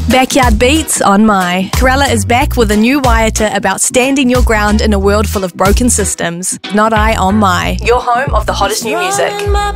Backyard Beats on My. Corella is back with a new Waiata about standing your ground in a world full of broken systems. Not I on My. Your home of the hottest new music.